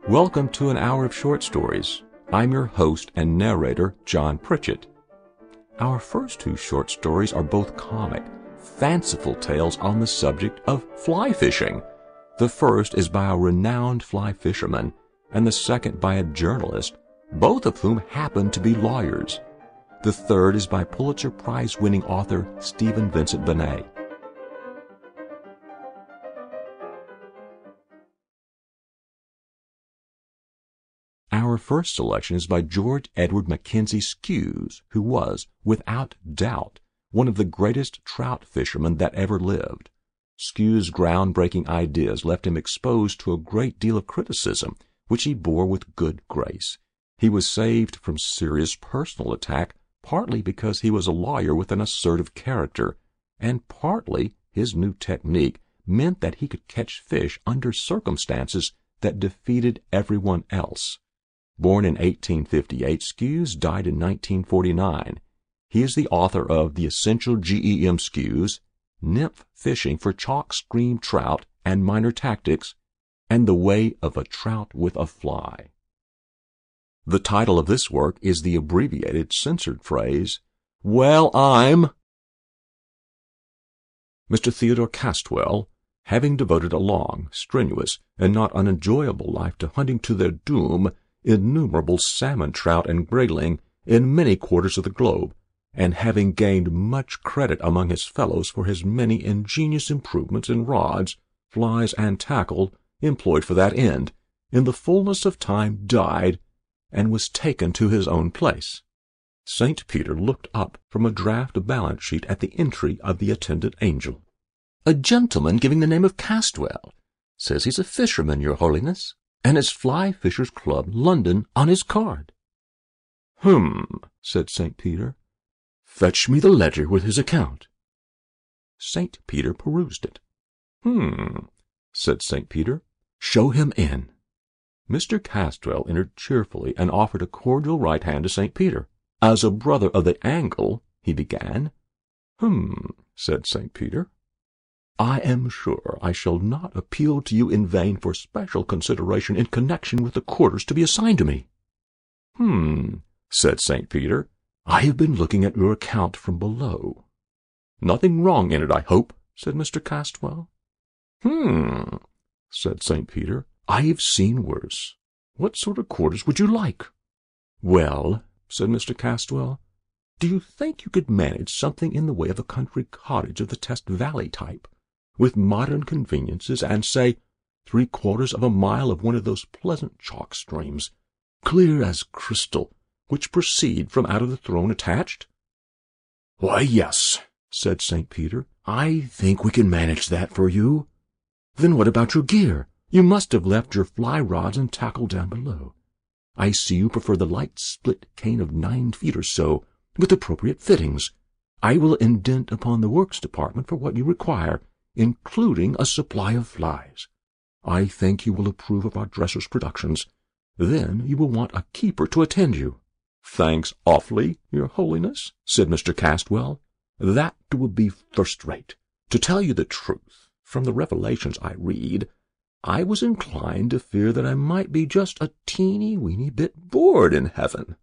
Welcome to an hour of short stories. I'm your host and narrator, John Pritchett. Our first two short stories are both comic, fanciful tales on the subject of fly fishing. The first is by a renowned fly fisherman, and the second by a journalist, both of whom happen to be lawyers. The third is by Pulitzer Prize-winning author Stephen Vincent Benet. Our first selection is by George Edward Mackenzie Skewes, who was, without doubt, one of the greatest trout fishermen that ever lived. Skewes' groundbreaking ideas left him exposed to a great deal of criticism, which he bore with good grace. He was saved from serious personal attack, partly because he was a lawyer with an assertive character, and partly his new technique meant that he could catch fish under circumstances that defeated everyone else. Born in 1858, Skewes died in 1949. He is the author of The Essential G.E.M. Skewes, Nymph Fishing for Chalk Stream Trout and Minor Tactics, and The Way of a Trout with a Fly. The title of this work is the abbreviated censored phrase, "Well, I'm..." Mr. Theodore Castwell, having devoted a long, strenuous, and not unenjoyable life to hunting to their doom innumerable salmon, trout, and grayling in many quarters of the globe, and having gained much credit among his fellows for his many ingenious improvements in rods, flies, and tackle employed for that end, in the fullness of time died, and was taken to his own place. St. Peter looked up from a draft balance sheet at the entry of the attendant angel. "A gentleman giving the name of Castwell says he's a fisherman, your holiness, and has Fly Fishers' Club, London, on his card." Said St. Peter. "Fetch me the ledger with his account." St. Peter perused it. Said St. Peter. "Show him in." Mr. Castwell entered cheerfully and offered a cordial right hand to St. Peter. "As a brother of the angle," he began. Said St. Peter. "I am sure I shall not appeal to you in vain for special consideration in connection with the quarters to be assigned to me." Said St. Peter. "I have been looking at your account from below." "Nothing wrong in it, I hope," said Mr. Castwell. Said St. Peter. "I have seen worse. What sort of quarters would you like?" "Well," said Mr. Castwell, "do you think you could manage something in the way of a country cottage of the Test Valley type, with modern conveniences, and, say, 3/4 of a mile of one of those pleasant chalk streams, clear as crystal, which proceed from out of the throne attached?" "Why, yes," said St. Peter, "I think we can manage that for you." "Then what about your gear? You must have left your fly rods and tackle down below. I see you prefer the light split cane of 9 feet or so, with appropriate fittings. I will indent upon the works department for what you require, including a supply of flies. I think you will approve of our dresser's productions. Then you will want a keeper to attend you." "Thanks awfully, your holiness," said Mr. Castwell. "That will be first-rate. To tell you the truth, from the revelations I read, I was inclined to fear that I might be just a teeny-weeny bit bored in heaven."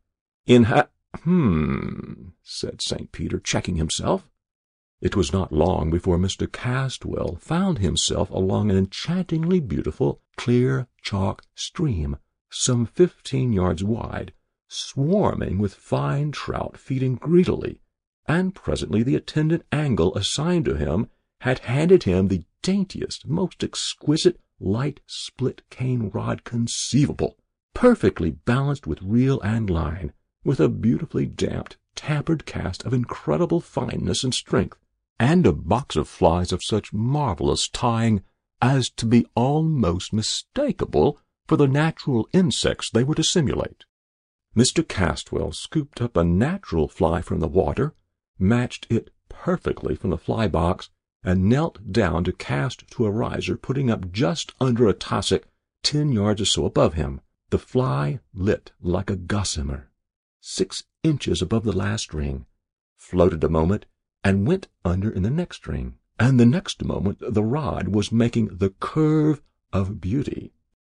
Said St. Peter, checking himself. It was not long before Mr. Castwell found himself along an enchantingly beautiful, clear chalk stream, some 15 yards wide, swarming with fine trout feeding greedily, and presently the attendant angle assigned to him had handed him the daintiest, most exquisite light split cane rod conceivable, perfectly balanced with reel and line, with a beautifully damped, tapered cast of incredible fineness and strength, and a box of flies of such marvelous tying as to be almost mistakable for the natural insects they were to simulate. Mr. Castwell scooped up a natural fly from the water, matched it perfectly from the fly box, and knelt down to cast to a riser putting up just under a tussock 10 yards or so above him. The fly lit like a gossamer, 6 inches above the last ring, floated a moment, and went under in the next ring, and the next moment the rod was making the curve of beauty.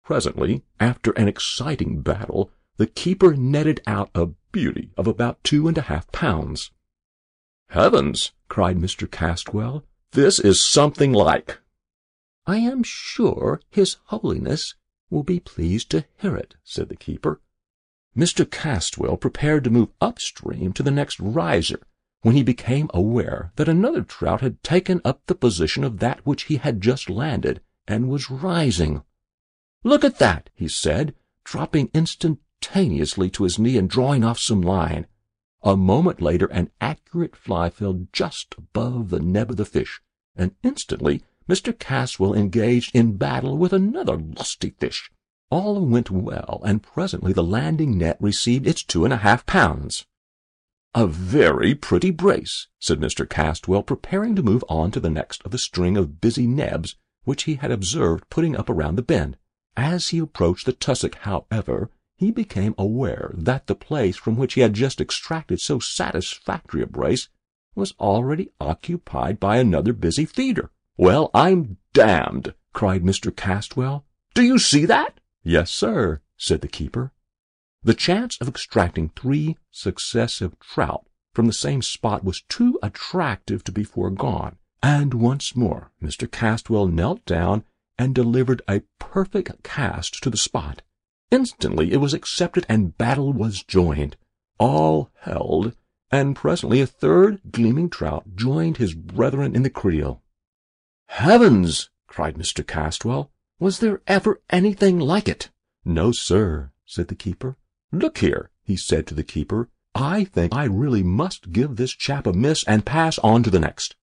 Presently, after an exciting battle, the keeper netted out a beauty of about 2½ pounds. "Heavens!" cried Mr. Castwell, "this is something like." "I am sure His Holiness will be pleased to hear it," said the keeper. Mr. Castwell prepared to move upstream to the next riser, when he became aware that another trout had taken up the position of that which he had just landed, and was rising. "Look at that," he said, dropping instantaneously to his knee and drawing off some line. A moment later an accurate fly fell just above the neb of the fish, and instantly Mr. Castwell engaged in battle with another lusty fish. All went well, and presently the landing net received its 2½ pounds. "A very pretty brace," said Mr. Castwell, preparing to move on to the next of the string of busy nebs which he had observed putting up around the bend. As he approached the tussock, however, he became aware that the place from which he had just extracted so satisfactory a brace was already occupied by another busy feeder. "Well, I'm damned!" cried Mr. Castwell. "Do you see that?" "Yes, sir," said the keeper. The chance of extracting 3 successive trout from the same spot was too attractive to be foregone, and once more Mr. Castwell knelt down and delivered a perfect cast to the spot. Instantly it was accepted and battle was joined. All held, and presently a third gleaming trout joined his brethren in the creel. "Heavens!" cried Mr. Castwell. "Was there ever anything like it?" "No, sir," said the keeper. "Look here," he said to the keeper, "I think I really must give this chap a miss and pass on to the next."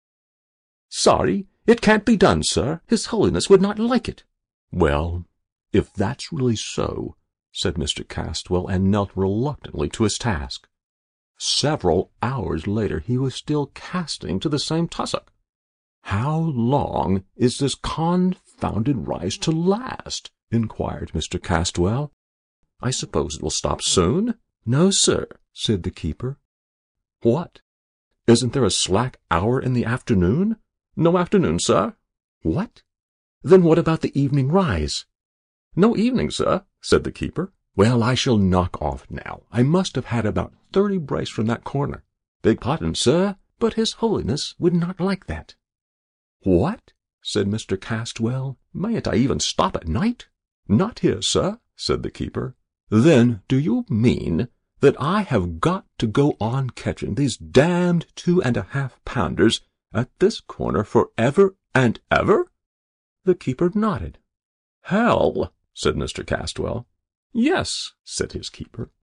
"Sorry, it can't be done, sir. His Holiness would not like it." "Well, if that's really so," said Mr. Castwell, and knelt reluctantly to his task. Several hours later he was still casting to the same tussock. "How long is this confounded rise to last?" inquired Mr. Castwell. "I suppose it will stop soon?" "No, sir," said the keeper. "What? Isn't there a slack hour in the afternoon?" "No afternoon, sir." "What? Then what about the evening rise?" "No evening, sir," said the keeper. "Well, I shall knock off now. I must have had about 30 brace from that corner." "Beg pardon, sir, but His Holiness would not like that." "What?" said Mr. Castwell. "Mayn't I even stop at night?" "Not here, sir," said the keeper. "Then do you mean that I have got to go on catching these damned 2½ pounders at this corner for ever and ever?" The keeper nodded. "Hell!" said Mr. Castwell. "Yes," said his keeper.